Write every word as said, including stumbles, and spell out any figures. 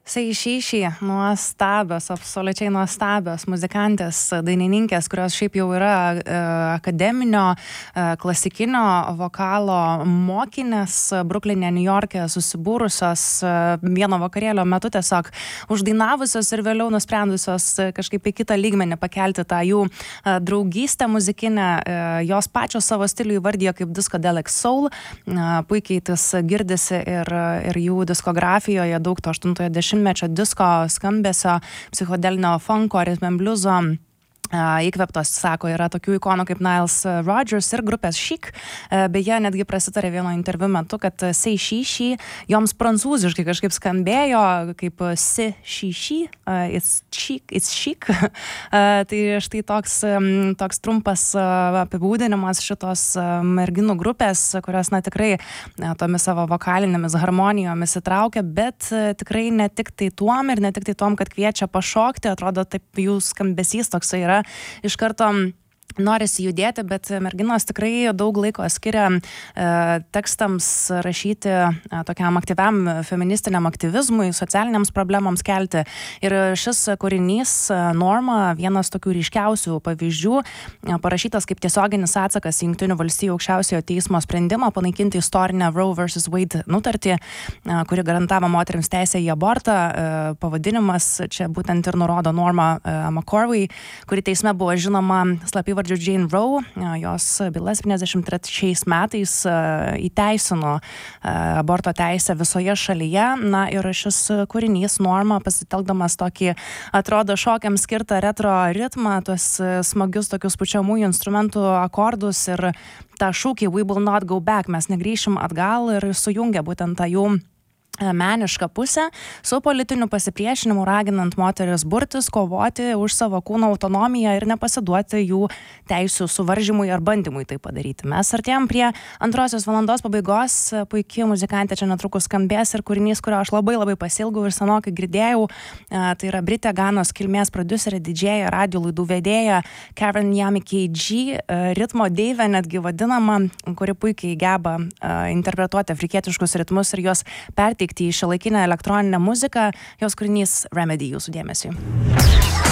Seišiši, nuostabios, absoliučiai nuostabios muzikantės, dainininkės, kurios šiaip jau yra e, akademinio, e, klasikinio vokalo mokinės Brukline, New York'e susibūrusios e, vieno vakarėlio metu tiesiog uždainavusios ir vėliau nusprendusios e, kažkaip į kitą lygmenį pakelti tą jų e, draugystę muzikinę. E, jos pačios savo stilių įvardijo kaip Discodelic Soul. E, puikiai tas girdisi ir, ir jų diskografijoje daug to aštuntojo dešimtmečio mečio disko skambesio, psichodelinio funko, rhythm and blueso. Įkvėptos, sako, yra tokių ikonų kaip Niles Rodgers ir grupės Chic. Beje, netgi prasitarė vieno interviu metu, kad Seišiši joms prancūziškai kažkaip skambėjo kaip si šiši, it's chic, it's chic. Tai štai toks, toks trumpas apibūdinimas šitos merginų grupės, kurios, na, tikrai tomis savo vokalinėmis harmonijomis įtraukia, bet tikrai ne tik tai tuom ir ne tik tai tuom, kad kviečia pašokti, atrodo, taip jų skambesys toksai yra. Iš karto norisi judėti, bet merginos tikrai daug laiko skiria e, tekstams rašyti e, tokiam aktyviam feministiniam aktyvizmui, socialiniams problemams kelti. Ir šis kūrinys e, Norma, vienas tokių ryškiausių pavyzdžių, e, parašytas kaip tiesioginis atsakas į Jungtinių valstijų aukščiausiojo teismo sprendimą panaikinti istorinę Roe versus Wade nutartį, e, kuri garantavo moterims teisę į abortą. E, pavadinimas čia būtent ir nurodo Norma e, McCorvey, kuri teisme buvo žinoma slapyvardžiu Jane Roe. Jos byla septyniasdešimt trečiais metais įteisino aborto teisę visoje šalyje. Na ir šis kūrinys Norma, pasitelkdamas tokį, atrodo, šokiam skirtą retro ritmą, tuos smagius tokius pučiamųjų instrumentų akordus ir tą šūkį We will not go back, mes negrįšim atgal, ir sujungia būtent tą jų menišką pusę su politiniu pasipriešinimu, raginant moteris burtis, kovoti už savo kūno autonomiją ir nepasiduoti jų teisių suvaržymui ar bandymui tai padaryti. Mes artėjom prie antrosios valandos pabaigos. Puikiai muzikantė čia netrukus skambės ir kūrinys, kurio aš labai labai pasiilgau ir senokai girdėjau. Tai yra Britė Ganos kilmės prodiuserė, didžėja, radio laidų vedėja Karen Yami K G, ritmo deivė netgi vadinama, kuri puikiai geba interpretuoti afrikietiškus ritmus ir juos perteikti į šiuolaikinę elektroninę muziką. Jos kūrinys Remedy jūsų dėmesiui.